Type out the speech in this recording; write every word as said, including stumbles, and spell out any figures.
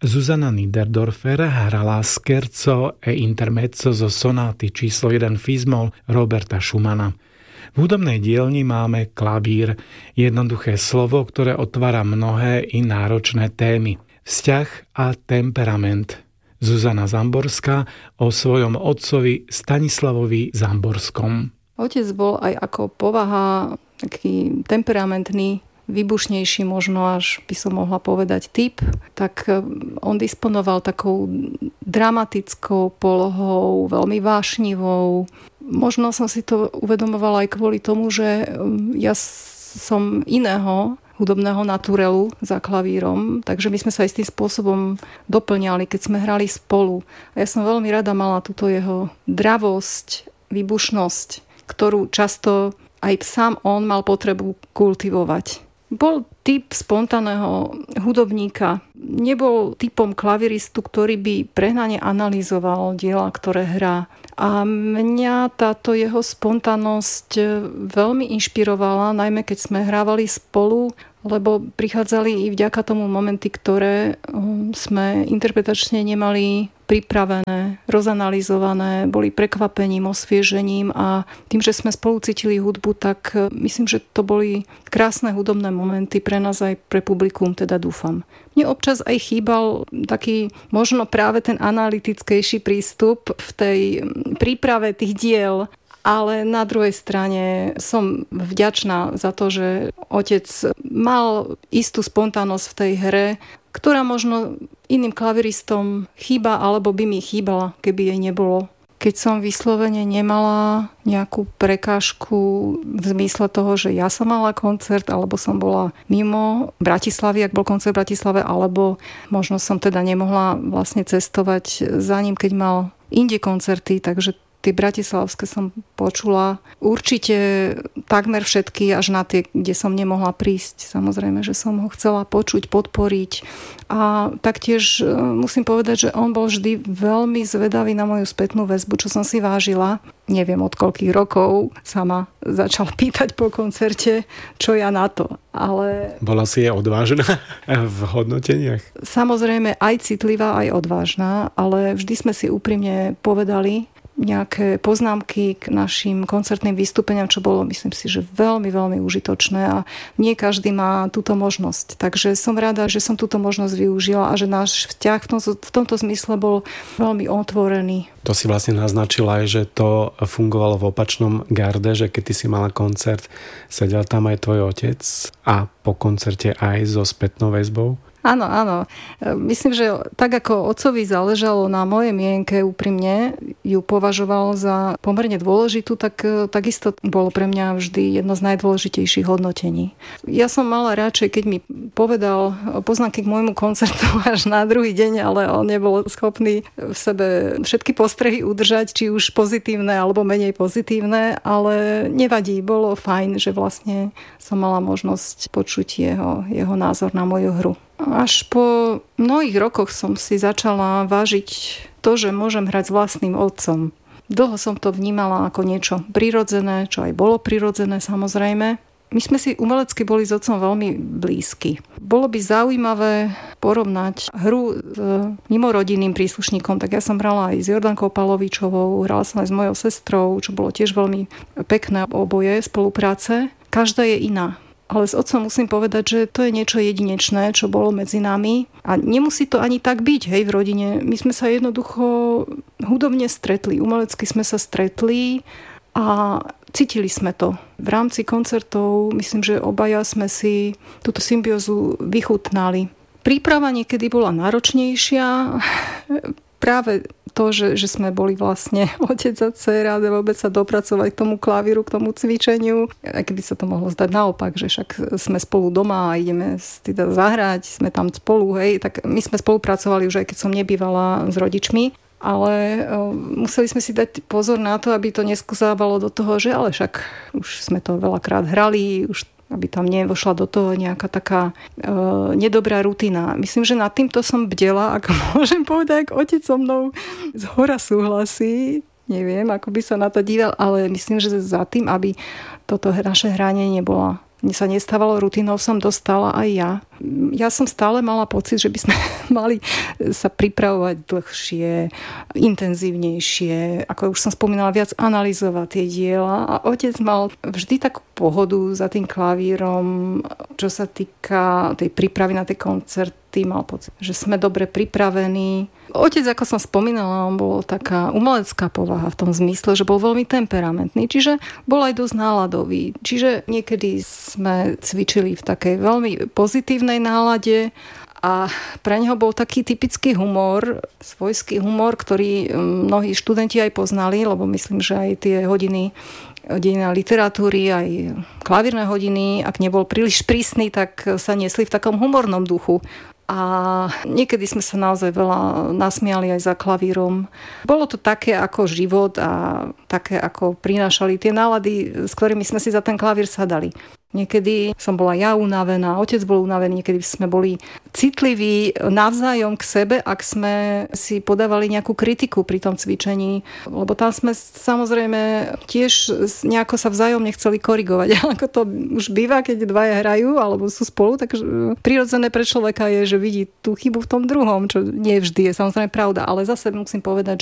Zuzana Niederdorfer hrala scherzo e intermezzo zo sonáty číslo jeden Fis-moll Roberta Schumana. V hudobnej dielni máme klavír, jednoduché slovo, ktoré otvára mnohé i náročné témy. Vzťah a temperament. Zuzana Zamborská o svojom otcovi Stanislavovi Zamborskom. Otec bol aj ako povaha taký temperamentný, vybušnejší, možno až by som mohla povedať typ, tak on disponoval takou dramatickou polohou, veľmi vášnivou. Možno som si to uvedomovala aj kvôli tomu, že ja som iného hudobného naturelu za klavírom, takže my sme sa aj s tým spôsobom doplňali, keď sme hrali spolu. A ja som veľmi rada mala túto jeho dravosť, výbušnosť, ktorú často aj sám on mal potrebu kultivovať. Bol typ spontánneho hudobníka. Nebol typom klaviristu, ktorý by prehnane analyzoval diela, ktoré hrá. A mňa táto jeho spontánnosť veľmi inšpirovala, najmä keď sme hrávali spolu, lebo prichádzali i vďaka tomu momenty, ktoré sme interpretačne nemali pripravené, rozanalizované, boli prekvapením, osviežením a tým, že sme spolu cítili hudbu, tak myslím, že to boli krásne hudobné momenty pre nás aj pre publikum, teda dúfam. Mne občas aj chýbal taký možno práve ten analytickejší prístup v tej príprave tých diel, ale na druhej strane som vďačná za to, že otec mal istú spontánnosť v tej hre, ktorá možno iným klaviristom chýba, alebo by mi chýbala, keby jej nebolo. Keď som vyslovene nemala nejakú prekážku v zmysle toho, že ja som mala koncert, alebo som bola mimo Bratislavy, ak bol koncert v Bratislave, alebo možno som teda nemohla vlastne cestovať za ním, keď mal inde koncerty, takže tie bratislavské som počula určite takmer všetky, až na tie, kde som nemohla prísť. Samozrejme, že som ho chcela počuť, podporiť. A taktiež musím povedať, že on bol vždy veľmi zvedavý na moju spätnú väzbu, čo som si vážila. Neviem, od koľkých rokov sa ma začal pýtať po koncerte, čo ja na to. Ale bola si je odvážna v hodnoteniach? Samozrejme, aj citlivá, aj odvážna, ale vždy sme si úprimne povedali nejaké poznámky k našim koncertným vystúpeniam, čo bolo, myslím si, že veľmi, veľmi užitočné a nie každý má túto možnosť. Takže som rada, že som túto možnosť využila a že náš vzťah v, tom, v tomto zmysle bol veľmi otvorený. To si vlastne naznačila aj, že to fungovalo v opačnom garde, že keď ty si mala koncert, sedel tam aj tvoj otec a po koncerte aj so spätnou väzbou? Áno, áno. Myslím, že tak ako otcovi záležalo na mojej mienke, úprimne ju považoval za pomerne dôležitú, tak takisto bolo pre mňa vždy jedno z najdôležitejších hodnotení. Ja som mala radšej, keď mi povedal poznámky k môjmu koncertu až na druhý deň, ale on nebol schopný v sebe všetky postrehy udržať, či už pozitívne alebo menej pozitívne, ale nevadí, bolo fajn, že vlastne som mala možnosť počuť jeho, jeho názor na moju hru. Až po mnohých rokoch som si začala vážiť to, že môžem hrať s vlastným otcom. Dlho som to vnímala ako niečo prirodzené, čo aj bolo prirodzené samozrejme. My sme si umelecky boli s otcom veľmi blízky. Bolo by zaujímavé porovnať hru s mimorodinným príslušníkom, tak ja som hrala aj s Jordankou Palovičovou, hrala som aj s mojou sestrou, čo bolo tiež veľmi pekné oboje spolupráce. Každá je iná. Ale s otcom musím povedať, že to je niečo jedinečné, čo bolo medzi nami. A nemusí to ani tak byť, hej, v rodine. My sme sa jednoducho hudobne stretli, umelecky sme sa stretli a cítili sme to. V rámci koncertov, myslím, že obaja sme si túto symbiózu vychutnali. Príprava niekedy bola náročnejšia, práve to, že, že sme boli vlastne otec a dcera, vôbec sa dopracovať k tomu klavíru, k tomu cvičeniu. Aj keby sa to mohlo zdať naopak, že však sme spolu doma a ideme teda zahrať, sme tam spolu, hej, tak my sme spolupracovali už aj keď som nebývala s rodičmi, ale museli sme si dať pozor na to, aby to neskúzávalo do toho, že ale však už sme to veľakrát hrali, už aby tam nevošla do toho nejaká taká e, nedobrá rutina. Myslím, že nad týmto som bdela, ako môžem povedať, ak otec so mnou zhora súhlasí. Neviem, ako by sa na to díval, ale myslím, že za tým, aby toto naše hranie nebola sa nestávalo rutinou, som dostala aj ja. Ja som stále mala pocit, že by sme mali sa pripravovať dlhšie, intenzívnejšie, ako už som spomínala, viac analyzovať tie diela. A otec mal vždy takú pohodu za tým klavírom, čo sa týka tej prípravy na tie koncerty, mal pocit, že sme dobre pripravení. Otec, ako som spomínala, on bol taká umelecká povaha v tom zmysle, že bol veľmi temperamentný, čiže bol aj dosť náladový. Čiže niekedy sme cvičili v takej veľmi pozitívnej nálade a pre neho bol taký typický humor, svojský humor, ktorý mnohí študenti aj poznali, lebo myslím, že aj tie hodiny hodina literatúry, aj klavírne hodiny, ak nebol príliš prísny, tak sa niesli v takom humornom duchu. A niekedy sme sa naozaj veľa nasmiali aj za klavírom. Bolo to také ako život a také ako prinášali tie nálady, s ktorými sme si za ten klavír sadali. Niekedy som bola ja unavená, otec bol unavený, niekedy sme boli citliví navzájom k sebe, ak sme si podávali nejakú kritiku pri tom cvičení, lebo tam sme samozrejme tiež nejako sa vzájomne chceli korigovať. Ako to už býva, keď dvaja hrajú alebo sú spolu, tak prirodzené pre človeka je, že vidí tú chybu v tom druhom, čo nie vždy je samozrejme pravda, ale zase musím povedať,